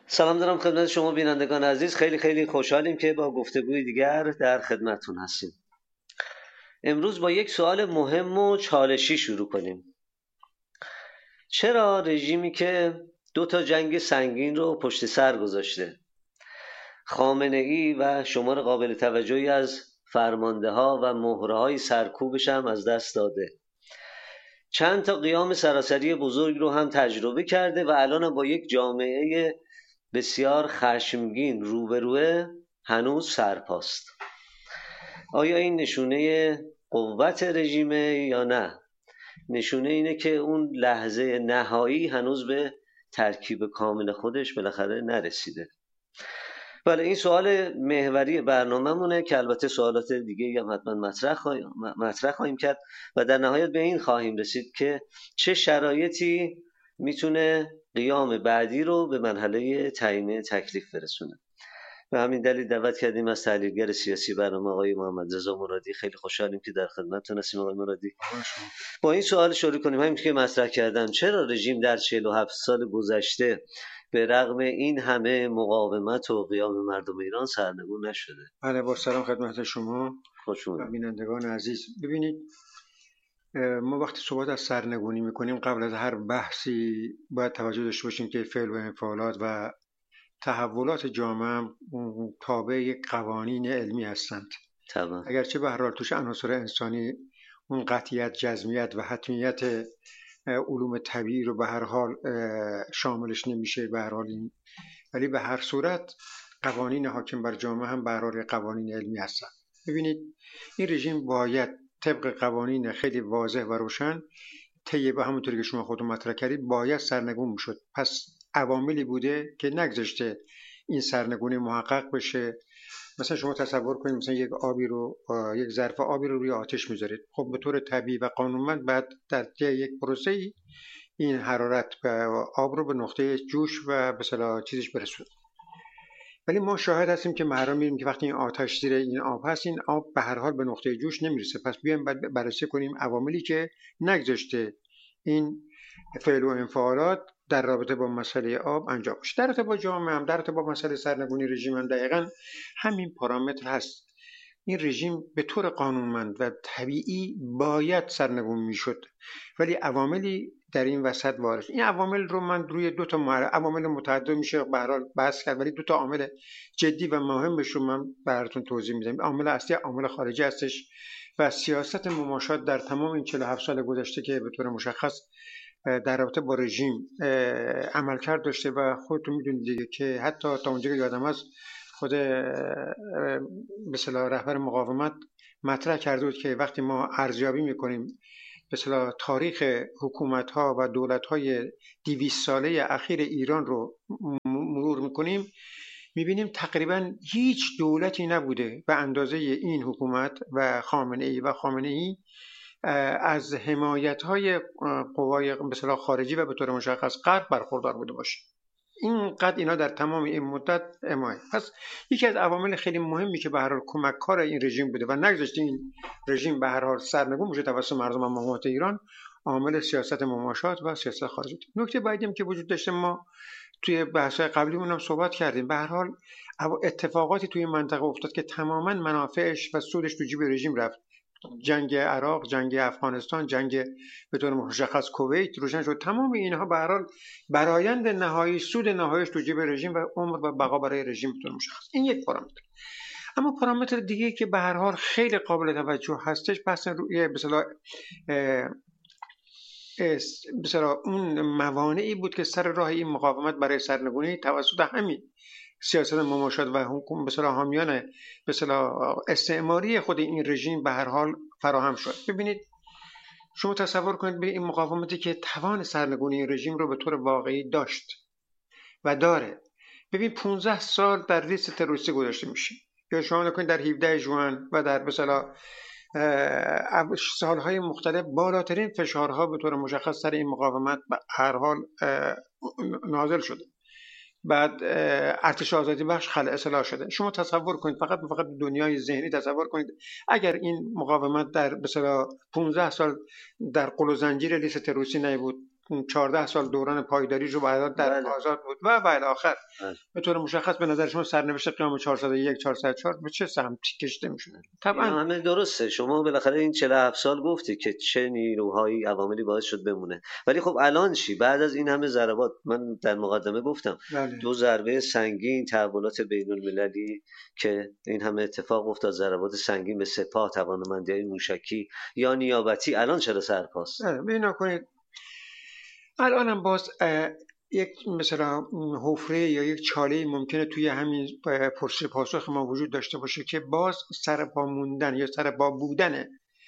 سلام دارم خدمت شما بینندگان عزیز. خیلی خوشحالیم که با گفتگوی دیگر در خدمتتون هستیم. امروز با یک سوال مهم و چالشی شروع کنیم. چرا رژیمی که 2 جنگ سنگین رو پشت سر گذاشته، خامنه‌ای و شمار قابل توجهی از فرمانده ها و مهره‌های سرکوبش هم از دست داده، چند تا قیام سراسری بزرگ رو هم تجربه کرده و الان با یک جامعه بسیار خشمگین روبروه، هنوز سرپاست؟ آیا این نشونه قوت رژیمه یا نه؟ نشونه اینه که اون لحظه نهایی هنوز به ترکیب کامل خودش بالاخره نرسیده. بله، این سوال محوری برنامه‌مونه که البته سوالات دیگه هم حتما مطرح خواهیم کرد و در نهایت به این خواهیم رسید که چه شرایطی میتونه قیام بعدی رو به مرحله تعیین تکلیف برسونه. به همین دلیل دعوت کردیم از تحلیلگر سیاسی برنامه آقای محمد رضا مرادی. خیلی خوشحالیم که در خدمتتون هستیم آقای مرادی. با این سوال شروع کنیم، همین که مطرح کردم، چرا رژیم در 47 سال گذشته به رغم این همه مقاومت و قیام مردم ایران سرنگون نشده؟ بله، با سلام خدمت شما و بینندگان عزیز. ببینید، ما وقتی صحبت از سرنگونی میکنیم قبل از هر بحثی باید توجه داشته باشیم که فعل و انفعالات و تحولات جامعه تابع یک قوانین علمی هستند. طبعا. اگرچه به هر حال توش عناصر انسانی، اون قطعیت، جزمیت و حتمیت علوم طبیعی رو به هر حال شاملش نمیشه به هر حال این، ولی به هر صورت قوانین حاکم بر جامعه هم به هر حال قوانین علمی هستند. ببینید، این رژیم باید طبق قوانین خیلی واضح و روشن طی به همونطوری که شما خودتون مطرح کردید باید سرنگون میشد. پس عواملی بوده که نگذاشته این سرنگونی محقق بشه. مثلا شما تصور کنید مثلا یک ظرف آبی رو روی آتش میذارید. خب به طور طبیعی و قانونمند بعد در طی یک پروسه‌ای این حرارت آب رو به نقطه جوش و به اصطلاح چیزش برسونه. ولی ما شاهد هستیم که مهرا می‌بینیم که وقتی این آتش زیر این آب هست، این آب به هر حال به نقطه جوش نمیرسه. پس بیایم بررسی کنیم عواملی که نگذاشته این فعل و انفعالات در رابطه با مسئله آب انجام بشه. در رابطه با جامعه هم، در رابطه با مسئله سرنگونی رژیم هم دقیقاً همین پارامتر هست. این رژیم به طور قانونمند و طبیعی باید سرنگون میشد، ولی عواملی در این وسط وارد. این عوامل رو من روی دو تا عوامل متعدد میشه به هر حال بحث کرد، ولی دو تا عامل جدی و مهمش رو من براتون توضیح میدم. عامل اصلی عامل خارجی هستش و سیاست مماشات در تمام این 47 سال گذشته که به طور مشخص در رابطه با رژیم عملکرد داشته و خودتون میدونید دیگه که حتی تا اونجا که یادم هست خود به اصطلاح رهبر مقاومت مطرح کرده بود که وقتی ما ارزیابی میکنیم به اصطلاح تاریخ حکومت‌ها و دولت‌های 200 ساله اخیر ایران رو مرور میکنیم، میبینیم تقریبا هیچ دولتی نبوده به اندازه این حکومت و خامنه‌ای از حمایت‌های قوای به اصطلاح خارجی و به طور مشخص غرب برخوردار بوده باشه. اینقدر اینا در تمام این مدت حمایت. پس یکی از عوامل خیلی مهمی که به هر حال کمک‌کار این رژیم بوده و نگذاشته این رژیم به هر حال سرنگون بشه توسط مردم مقاومت ایران، عامل سیاست مماشات و سیاست خارجی. نکته بعدی هم که وجود داشته، ما توی بحث‌های قبلیمون هم صحبت کردیم، به هر حال اتفاقاتی توی منطقه افتاد که تماما منافعش و سودش تو جیب رژیم رفت. جنگ عراق، جنگ افغانستان، جنگ به طور مشخص کویت روشن شد. تمام اینها به هر حال برآیند نهایی، سود نهاییش تو جیب رژیم و عمر و بقا برای رژیم به طور مشخص. این یک پارامتر. اما پارامتر دیگه که به هر حال خیلی قابل توجه هستش، بحث روی به اصطلاح اون موانعی بود که سر راه این مقاومت برای سرنگونی توسط همین سیاست مماشات و حکومت به اصطلاح حامیان به اصطلاح استعماری خود این رژیم به هر حال فراهم شد. ببینید، شما تصور کنید به این مقاومتی که توان سرنگونی رژیم رو به طور واقعی داشت و داره. ببین 15 سال در لیست تروریستی گذاشته میشه، یا شما نکنید در 17 ژوئن و در به اصطلاح سالهای مختلف بالاترین فشارها به طور مشخص سر این مقاومت به هر حال نازل شده. بعد ارتش آزادی بخش خلع اصلاح شده. شما تصور کنید، فقط دنیای ذهنی تصور کنید، اگر این مقاومت در به اصطلاح 15 سال در قل و زنجیر لیست تروریستی نبود، 14 سال دوران پایداری رو بعد در آزاد بود و الی آخر. به طور مشخص به نظر شما سرنوشت قیام 401 404 به چه سمتی کشیده میشونه؟ طبعا همه درسته. شما بالاخره این 47 سال گفتی که چه نیروهایی عواملی باعث شد بمونه، ولی خب الان چی؟ بعد از این همه ضربات، من در مقدمه گفتم 2 ضربه سنگین، تحولات بین المللی که این همه اتفاق افتاد، ضربات سنگین به سپاه، توانمندی‌های موشکی یا نیابتی، الان چرا سرپاس؟ ببین کنید الانم باز یک مثلا حفره یا یک چاله ممکنه توی همین پرسش پاسخ ما وجود داشته باشه که باز سرپا موندن یا سرپا بودن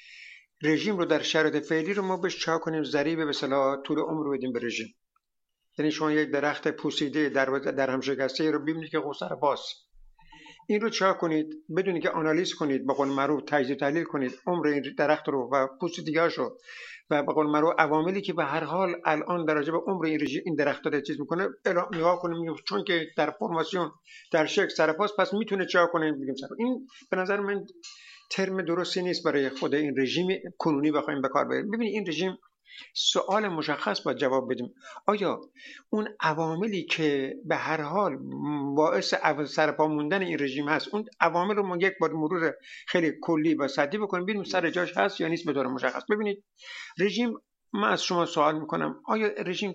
رژیم رو در شرایط فعلی رو ما بهش چا کنیم ضریب به اصطلاح طول عمر رو بدیم به رژیم. یعنی شما یک درخت پوسیده در هم شکسته رو ببینید که خب سرپاست، این رو چا کنید بدون که آنالیز کنید، به قول معروف تجزیه تحلیل کنید عمر این درخت رو و پوسیدگی‌هاشو و به قول معروف عواملی که به هر حال الان در راجع به عمر این درخت داره چیز میکنه نگاه کنیم، چون که در فرماسیون در شکل سرپاست پس میتونه چا کنه بگیم سرپاست. این به نظر من ترم درستی نیست برای خود این رژیم کنونی بخوایم به کار ببریم. ببینید این رژیم سوال مشخص باید جواب بدیم، آیا اون عواملی که به هر حال باعث سرپا موندن این رژیم هست، اون عوامل رو ما یک بار مرور خیلی کلی و سطحی بکنیم ببینیم سر جاش هست یا نیست به طور مشخص. ببینید رژیم، من از شما سوال میکنم آیا رژیم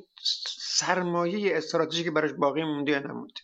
سرمایه استراتژیکی براش باقی مونده یا نمونده؟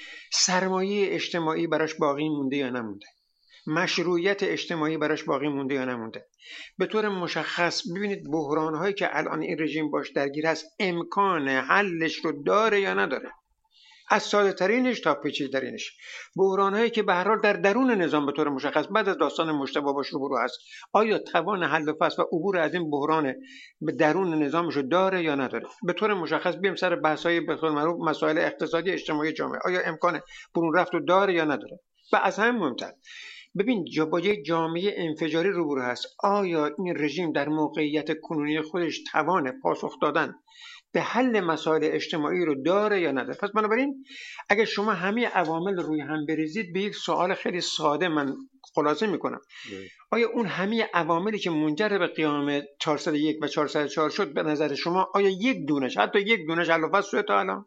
سرمایه اجتماعی براش باقی مونده یا نمونده؟ مشروعیت اجتماعی براش باقی مونده یا نمونده؟ به طور مشخص ببینید بحران هایی که الان این رژیم باش درگیر هست امکان حلش رو داره یا نداره، از ساده ترینش تا پیچیده ترینش. بحران هایی که به هر حال در درون نظام به طور مشخص بعد از داستان مجتبی باش روبرو هست، آیا توان حل و فصل و عبور از این بحران به درون نظامش رو داره یا نداره؟ به طور مشخص بیام سر بحث های به طور معروف مسائل اقتصادی اجتماعی جامعه، آیا امکان برون رفت رو داره یا نداره؟ و از همه مهمتر ببین با یک جامعه انفجاری روبرو هست، آیا این رژیم در موقعیت کنونی خودش توان پاسخ دادن به حل مسائل اجتماعی رو داره یا نداره؟ پس بنابراین اگر شما همه عوامل روی هم بریزید به یک سوال خیلی ساده من خلاصه میکنم، آیا اون همه عواملی که منجر به قیام 401 و 404 شد به نظر شما آیا یک دونش حتی یک دونش حل و فصل شده تا الان؟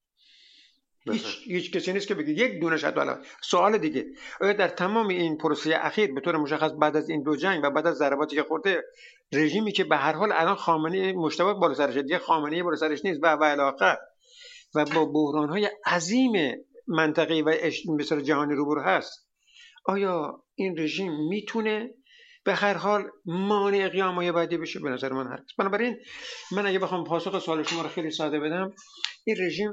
هیچ کسی نیست که بگه یک دونش حتی الان. سوال دیگه، آیا در تمام این پروسه اخیر به طور مشخص بعد از این دو جنگ و بعد از ضرباتی که خورده رژیمی که به هر حال الان خامنه‌ای مجتبی بالا سرش دیگه خامنه‌ای بالا سرش نیست و الی آخر و با بحران‌های عظیم منطقه‌ای و مثلا جهانی روبرو هست، آیا این رژیم میتونه به هر حال مانع قیام‌های بعدی بشه؟ به نظر من هرگز. بنابراین من اگه بخوام پاسخ سوال شما رو خیلی ساده بدم، این رژیم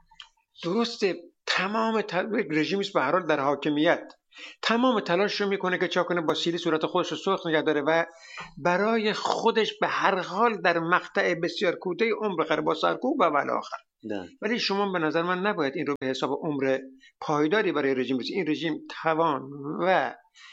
درسته تمام رژیمی است به هر حال در حاکمیت تمام تلاش رو میکنه که چا کنه با سیلی صورت خودش رو سرخ نگه داره و برای خودش به هر حال در مقطع بسیار کوتاه عمر بخره با سرکوب و الی آخر. ولی شما به نظر من نباید این رو به حساب عمر پایداری برای رژیم بسید. این رژیم توان و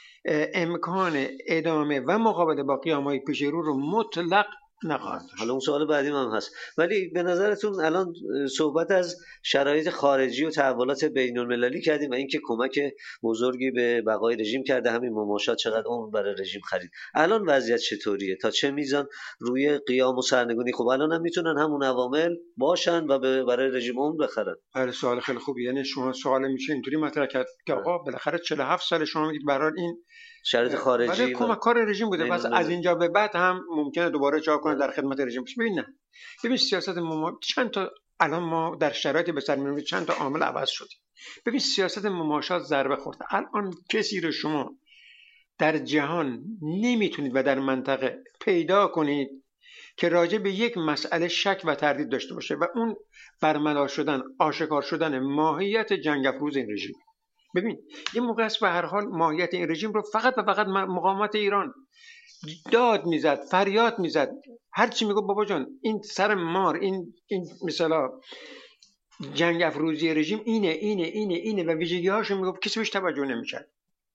امکان ادامه و مقابله با قیام‌های پیش رو مطلق نخواهد. حالا اون سوال بعدی هم هست، ولی به نظرتون الان صحبت از شرایط خارجی و تحولات بین المللی کردیم و اینکه کمک بزرگی به بقای رژیم کرده، همین مماشات چقدر عمر برای رژیم خرید، الان وضعیت چطوریه؟ تا چه میزان روی قیام و سرنگونی خب الان هم میتونن همون عوامل باشن و برای رژیم عمر بخرن؟ بله سوال خیلی خوبیه. یعنی شما سوال میشه اینطوری مطرح کرد که آقا بالاخره 47 سال شما میگید برای این شرایط خارجی کمک کار رژیم بوده، پس از اینجا به بعد هم ممکنه دوباره چا کنه در خدمت رژیم بشه. ببین سیاست چند تا الان ما در شرایطی به سر میبریم چند تا عامل عوض شده. ببین سیاست مماشات ضربه خورده. الان کسی رو شما در جهان نمیتونید و در منطقه پیدا کنید که راجع به یک مسئله شک و تردید داشته باشه و اون برملا شدن، آشکار شدن ماهیت جنگ افروز این رژیم. ببین یه موقع است به هر حال ماهیت این رژیم رو فقط و فقط مقاومت ایران داد میزد، فریاد میزد، هر چی میگه بابا جان این سر مار، این مثلا جنگ افروزی رژیم اینه و ویژگی‌هاشو میگفت، کسی بهش توجه نمیکرد.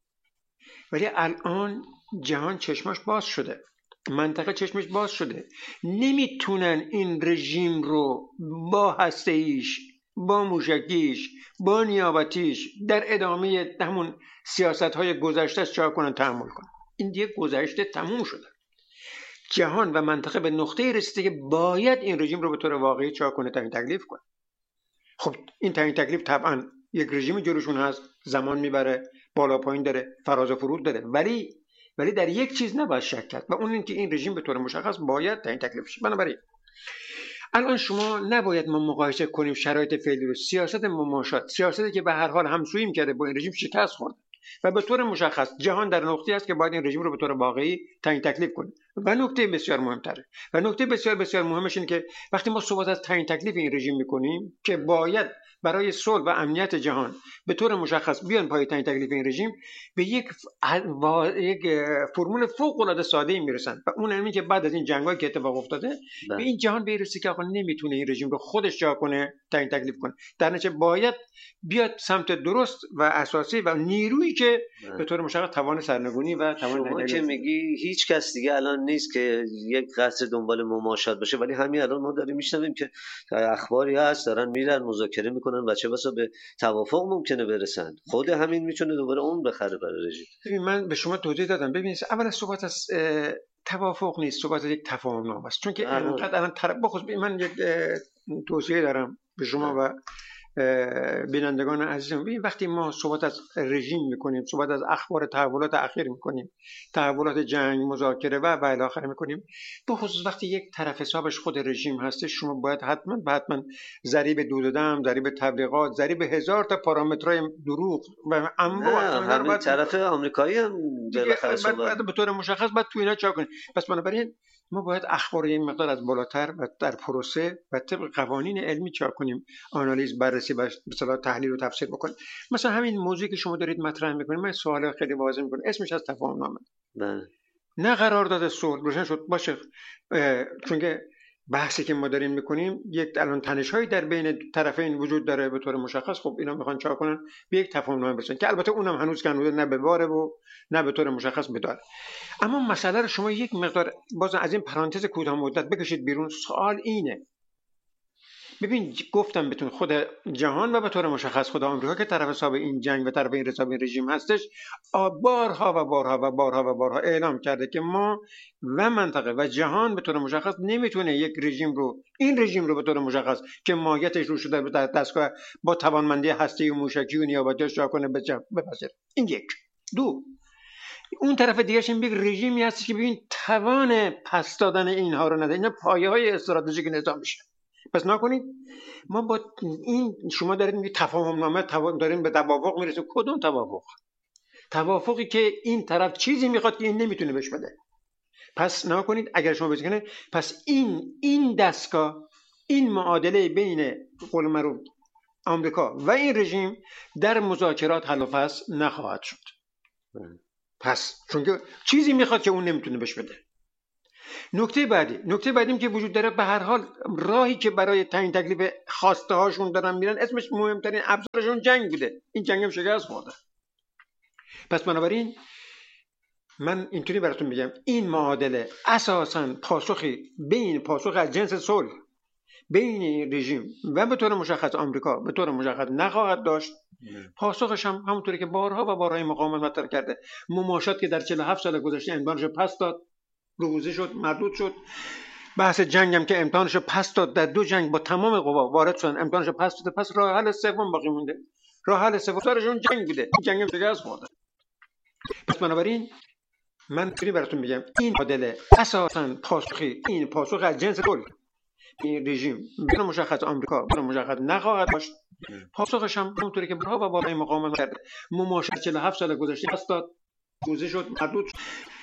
ولی الان جهان چشمش باز شده، منطقه چشمش باز شده، نمیتونن این رژیم رو با هسته‌ایش، با موشکیش، با نیابتیش در ادامه همون سیاست‌های گذشته چا کنن، تحمل کنن. این دیگه گذشته تموم شده. جهان و منطقه به نقطه رسیده که باید این رژیم رو به طور واقعی چاق کنه، تعیین تکلیف کنه. خب این تعیین تکلیف طبعا یک رژیم جلوشون هست، زمان میبره، بالا پایین داره، فراز و فرود داره، ولی در یک چیز نباید شک کرد و اون اینکه این رژیم به طور مشخص باید تعیین تکلیف بشه. بنابراین الان شما نباید ما مقایسه کنیم شرایط فعلی رو. سیاست مماشات، سیاستی که به هر حال همسویی کرده با این رژیم، شکست خورد و به طور مشخص جهان در نقطه‌ای است که باید این رژیم رو به طور واقعی تعیین تکلیف کنه. و نکته بسیار مهمتره و نکته بسیار بسیار مهمش اینه که وقتی ما صحبت از تعیین تکلیف این رژیم میکنیم که باید برای صلح و امنیت جهان به طور مشخص بیان پای تعیین تکلیف این رژیم، به یک فرمول فوق العاده ساده‌ای میرسن و اون اینه که بعد از این جنگایی که اتفاق افتاده به این جهان برسه که آقا نمیتونه این رژیم رو خودش جا کنه، تعیین تکلیف کنه. در نتیجه باید بیاد سمت درست و اساسی و نیرویی که به طور مشخص توان سرنگونی و توان شما که میگی هیچ کس دیگه الان نیست که یک قصر دنبال مماشات باشه، ولی همین الان ما داریم میشنویم که اخباری هست دارن میرن مذاکره میکنن و چه بسا به توافق ممکنه برسن. خود همین میتونه دوباره اون بخره برای رژیم. ببین من به شما توضیح دادم. ببینید اولا صحبت از توافق نیست، صحبت از یک تفاهم نامه است. چون که انقدر الان بخصوص من یک توصیه دارم به شما و بینندگان عزیزم. ببین وقتی ما صحبت از رژیم میکنیم، صحبت از اخبار تحولات اخیر میکنیم، تحولات جنگ، مذاکره و الی آخر میکنیم، به خصوص وقتی یک طرف حسابش خود رژیم هستش، شما باید حتما ضریب دود و دم، ضریب تبلیغات، ضریب هزار تا پارامترهای دروغ و انواع همین طرف آمریکایی هم بالاخره به طور مشخص باید تو اینا چا کنیم. پس بنابراین ما باید اخبار این مقدار از بالاتر و در پروسه و طبق قوانین علمی چا کنیم، آنالیز، بررسی و به اصطلاح تحلیل و تفسیر بکنیم. مثلا همین موضوعی که شما دارید مطرح میکنید، من سوال خیلی واضح میکنم، اسمش از تفاهم نامه، نه قرارداد صلح. روشن شد باشه، چون که بحثی که ما داریم میکنیم یک الان تنش‌هایی در بین طرفین وجود داره به طور مشخص. خب اینا میخوان چا کنن، به یک تفاهم نامه برسن که البته اونم هنوز کنوده نه به باره و نه به طور مشخص بداره. اما مسئله رو شما یک مقدار باز از این پرانتز کوتاه مدت بکشید بیرون. سوال اینه، ببین گفتم بهتون خود جهان و به طور مشخص خود آمریکا که طرف حساب این جنگ و طرف این حساب این رژیم هستش، بارها اعلام کرده که ما و منطقه و جهان به طور مشخص نمیتونه یک این رژیم رو به طور مشخص که ماهیتش رو شده به دستگاه با توانمندی هستی و موشکی و نیابتی جا کنه بپذیره. این یک. دو، اون طرف دیگه‌ش این یک رژیمی هست که ببین توان پس دادن اینها رو نداره. اینا پایه‌های استراتژیک نظام میشه. پس نکنید ما با این شما دارید میگید تفاهم نامه داریم به توافق میرسیم. کدوم توافق؟ توافقی که این طرف چیزی میخواد که این نمیتونه بهش بده. پس نکنید اگر شما بگید پس این دستگاه، این معادله بین قول معروف آمریکا و این رژیم در مذاکرات حل و فصل نخواهد شد. پس چون که چیزی میخواد که اون نمیتونه بهش بده. نکته بعدی که وجود داره، به هر حال راهی که برای تعیین تکلیف خواسته هاشون دارن میرن، اسمش مهمترین ابزارشون جنگ بوده. این جنگ هم شکست خورده. پس بنابراین من اینطوری براتون میگم این معادله اساساً پاسخ از جنس صلح بین این رژیم و به طور مشخص آمریکا به طور مشخص نخواهد داشت. پاسخش هم همونطوری که بارها مقاومت مطرح کرده، مماشات که در 47 سال گذشته امکانش پس داد، روزی شد، مردود شد. بحث جنگ هم که امتحانش پس داد، در 2 جنگ با تمام قوا وارد شدن، امتحانش پس داد. پس راه حل سوم باقی مونده. راه حل سوم سرشون جنگ بوده. این جنگ هم شکست خورده. پس بنابراین من براتون میگم این معادله اساساً پاسخ از جنس صلح این رژیم به مشخص آمریکا به مشخص نخواهد داشت. پاسخش هم همونطوری که بارها مقاومت کرده، مماشات 47 سال گذشته پس داد، روزی شد، مردود شد.